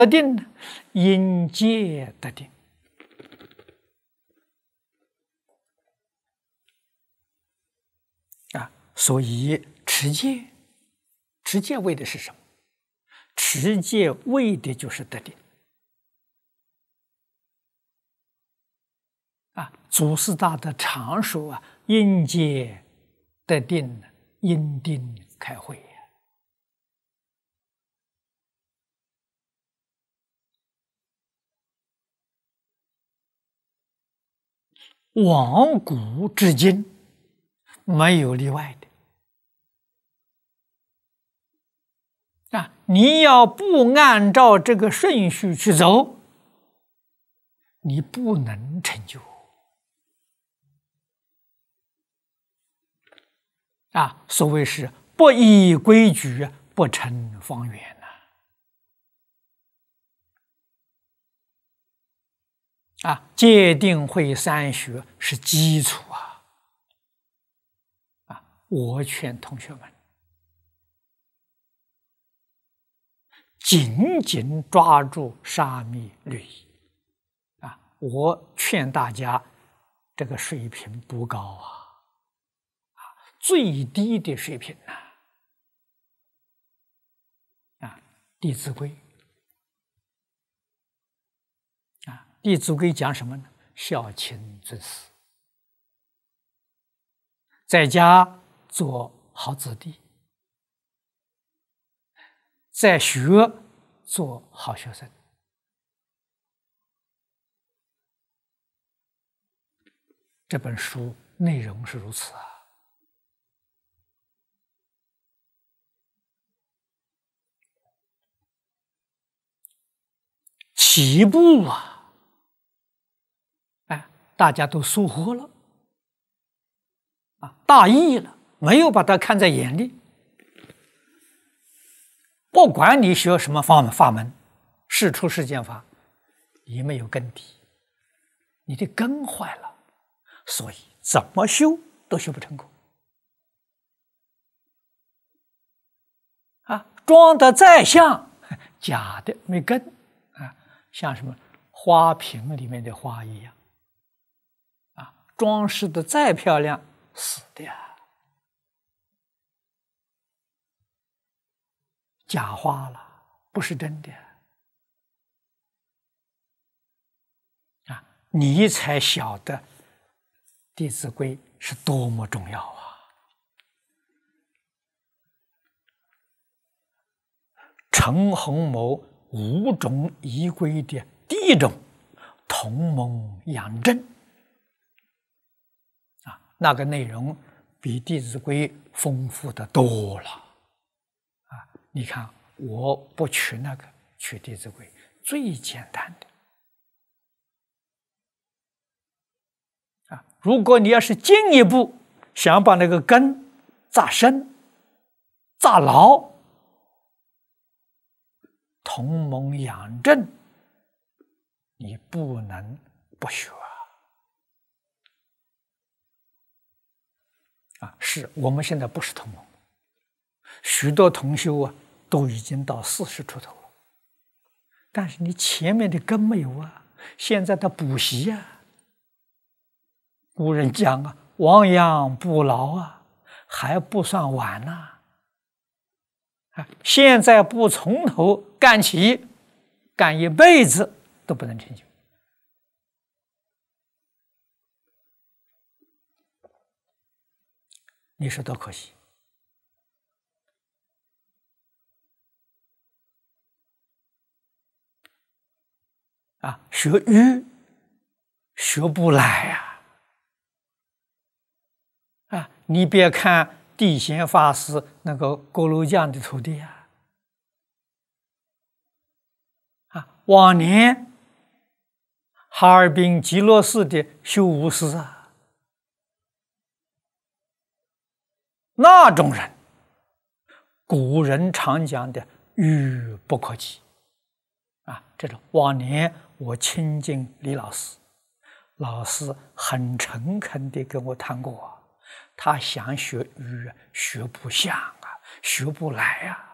得定呢？因戒得定。所以持戒，持戒为的是什么？持戒为的就是得定。祖师大德常说因戒得定，因定开慧。往古至今没有例外的。你要不按照这个顺序去走，你不能成就。所谓是不依规矩，不成方圆戒定慧三学是基础我劝同学们紧紧抓住沙弥律仪我劝大家这个水平不高最低的水平弟子规弟子规讲什么呢？孝亲尊师，在家做好子弟，在学做好学生。这本书内容是如此起步大家都疏忽了大意了，没有把它看在眼里。不管你学什么法门，事出世间法，你没有根底，你的根坏了，所以怎么修都修不成功装得再像，假的，没根像什么花瓶里面的花一样装饰的再漂亮，死的假花了，不是真的你才晓得《弟子规》是多么重要陈洪谋5种仪规的第一种，同盟养正那个内容比《弟子规》丰富的多了你看，我不取那个，取《弟子规》最简单的如果你要是进一步想把那个根扎深、扎牢，同盟养正，你不能不学是我们现在不是同盟，许多同修都已经到40出头了，但是你前面的根没有现在的补习古人讲亡羊补牢还不算晚现在不从头干起，干一辈子都不能成就你说多可惜学儒学不来你别看地贤法师那个锅炉匠的徒弟往年哈尔滨极乐寺的修武师那种人，古人常讲的愚不可及这种往年我亲近李老师，老师很诚恳地跟我谈过他想学儒学不像学不来